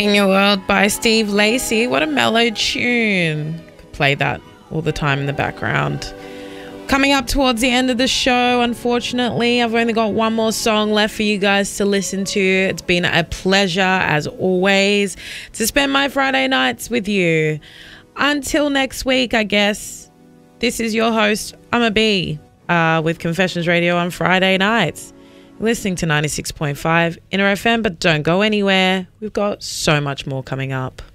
In Your World by Steve Lacy. What a mellow tune. Could play that all the time in the background. Coming up towards the end of the show, unfortunately, I've only got one more song left for you guys to listen to. It's been a pleasure, as always, to spend my Friday nights with you. Until next week, I guess, this is your host, I'm a B, with Confessions Radio on Friday nights. Listening to 96.5 Inner FM, but don't go anywhere. We've got so much more coming up.